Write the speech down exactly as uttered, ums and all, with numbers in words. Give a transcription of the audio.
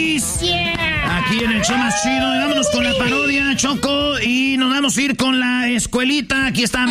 brindis. Yeah. Aquí en el show más chido. Y vámonos con la parodia, Choco. Y nos vamos a ir con la escuelita. Aquí está